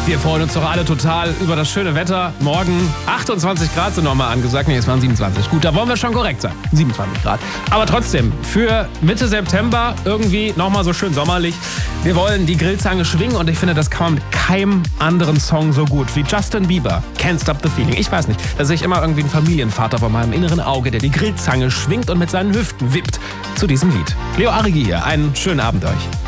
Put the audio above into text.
Wir freuen uns doch alle total über das schöne Wetter. Morgen 28 Grad sind nochmal angesagt. Nee, es waren 27. Gut, da wollen wir schon korrekt sein. 27 Grad. Aber trotzdem, für Mitte September irgendwie nochmal so schön sommerlich. Wir wollen die Grillzange schwingen und ich finde, das kann man mit keinem anderen Song so gut wie Justin Bieber. Can't Stop the Feeling. Ich weiß nicht, da sehe ich immer irgendwie einen Familienvater vor meinem inneren Auge, der die Grillzange schwingt und mit seinen Hüften wippt zu diesem Lied. Leo Arigi hier. Einen schönen Abend euch.